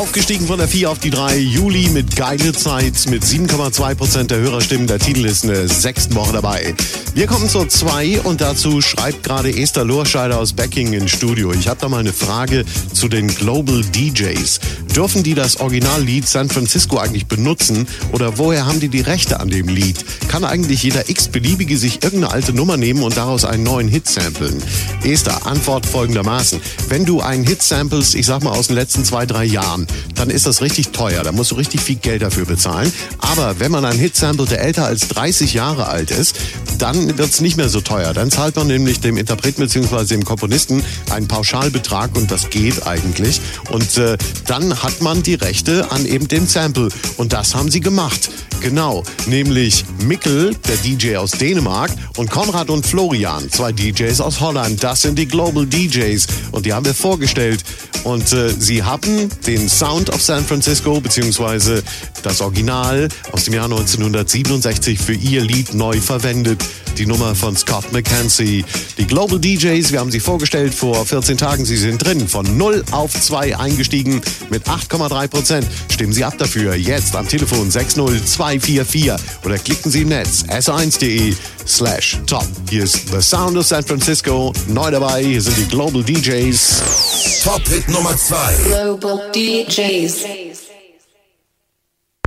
Aufgestiegen von der 4 auf die 3, Juli mit Geile Zeit mit 7,2% der Hörerstimmen. Der Titel ist in der 6. Woche dabei. Wir kommen zur 2 und dazu schreibt gerade Esther Lorscheider aus Becking ins Studio. Ich habe da mal eine Frage zu den Global DJs. Dürfen die das Originallied San Francisco eigentlich benutzen oder woher haben die Rechte an dem Lied? Kann eigentlich jeder x-beliebige sich irgendeine alte Nummer nehmen und daraus einen neuen Hit samplen? Esther, Antwort folgendermaßen. Wenn du einen Hit samples, ich sag mal aus den letzten 2-3 Jahren, dann ist das richtig teuer. Da musst du richtig viel Geld dafür bezahlen. Aber wenn man einen Hit samplet, der älter als 30 Jahre alt ist, dann wird's nicht mehr so teuer. Dann zahlt man nämlich dem Interpreten bzw. dem Komponisten einen Pauschalbetrag und das geht eigentlich. Und dann hat man die Rechte an eben dem Sample. Und das haben sie gemacht. Genau, nämlich Mikkel, der DJ aus Dänemark, und Konrad und Florian, 2 DJs aus Holland. Das sind die Global DJs und die haben wir vorgestellt. Und sie haben den Sound of San Francisco bzw. das Original aus dem Jahr 1967 für ihr Lied neu verwendet. Die Nummer von Scott McKenzie. Die Global DJs, wir haben sie vorgestellt vor 14 Tagen. Sie sind drin, von 0 auf 2 eingestiegen mit 8,3%. Stimmen Sie ab dafür. Jetzt am Telefon 60244 oder klicken Sie im Netz s1.de/top. Hier ist The Sound of San Francisco. Neu dabei, hier sind die Global DJs. Top Hit Nummer 2. Global DJs.